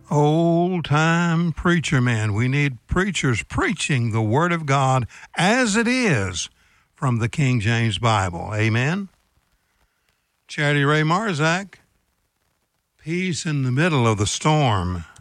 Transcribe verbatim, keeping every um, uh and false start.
Old-time preacher man. We need preachers preaching the Word of God as it is from the King James Bible. Amen? Charity Ray Marzak, peace in the middle of the storm.